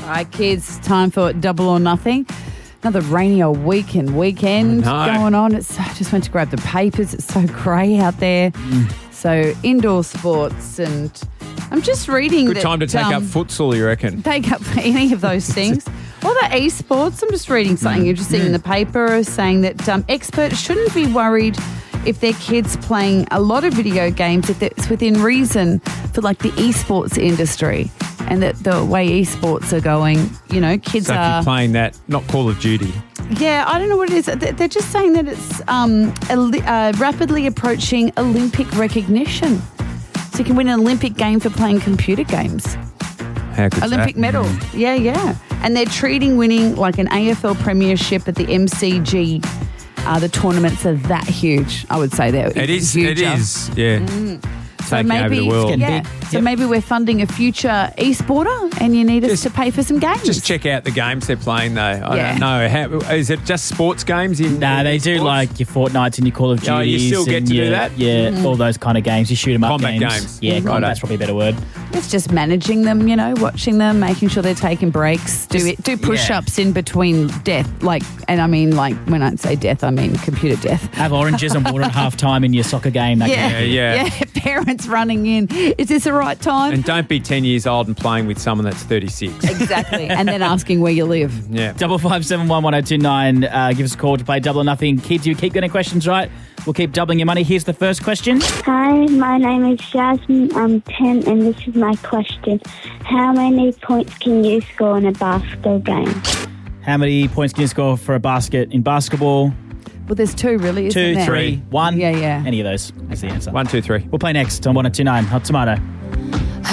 All right, kids, time for Double or Nothing. Another rainy old weekend going on. I just went to grab the papers. It's so grey out there. So indoor sports, and I'm just reading Good time to take up futsal, you reckon? Take up any of those things. Or the esports. I'm just reading something interesting in the paper saying that experts shouldn't be worried if their kids playing a lot of video games, if it's within reason for like the esports industry. And that the way esports are going, you know, kids so are... if you're playing that, not Call of Duty. Yeah, I don't know what it is. They're just saying that it's rapidly approaching Olympic recognition. So you can win an Olympic game for playing computer games. How good's Olympic that? medal. Yeah. And they're treating winning like an AFL premiership at the MCG. The tournaments are that huge. I would say they're huge. It is, yeah. So maybe, over the world. So maybe we're funding a future e-sporter and you need us to pay for some games. Just check out the games they're playing, though. I don't know. Is it just sports games? Nah, they do like your Fortnites and your Call of Duty. Oh, you still get to do that? Yeah, all those kind of games. You shoot them up Combat games. Yeah, combat's probably a better word. It's just managing them, you know, watching them, making sure they're taking breaks, do push-ups in between death. And I mean, when I say death, I mean computer death. Have oranges and water at half-time in your soccer game. Yeah. Parents running in. Is this the right time? And don't be 10 years old and playing with someone that's 36. Exactly. And then asking where you live. Yeah. 55711029. Give us a call to play Double or Nothing. Kids, you keep getting questions right, we'll keep doubling your money. Here's the first question. Hi, my name is Jasmine. I'm 10 and this is my question. How many points can you score in a basketball game? How many points can you score for a basket in basketball? Well, there's two, really, isn't there? 2, 3, 1. Yeah. Any of those is the answer. 1, 2, 3. We'll play next on 1029 Hot Tomato.